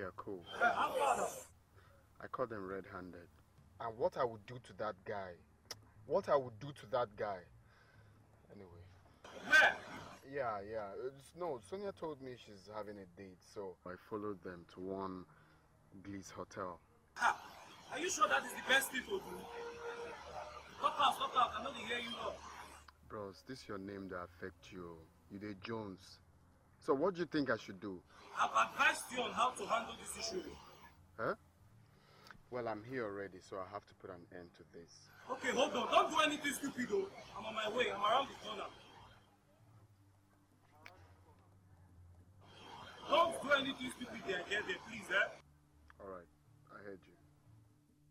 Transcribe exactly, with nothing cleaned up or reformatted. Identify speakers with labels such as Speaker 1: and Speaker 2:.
Speaker 1: Yeah, cool.
Speaker 2: Uh, how far now?
Speaker 1: I caught them red-handed. And what I would do to that guy. What I would do to that guy. Anyway.
Speaker 2: Where?
Speaker 1: Yeah, yeah. It's, no, Sonia told me she's having a date, so I followed them to one Gliss hotel.
Speaker 2: Ha! Are you sure that is the best thing to do? Stop out, stop out. I'm not hear you now.
Speaker 1: Bros, this is your name that affects you. You did Jones. So what do you think I should do?
Speaker 2: I've advised you on how to handle this issue.
Speaker 1: Huh? Well, I'm here already, so I have to put an end to this.
Speaker 2: Okay, hold on. Don't do anything stupid though. I'm on my way. I'm around the corner. Don't do anything stupid there, get there, please, eh?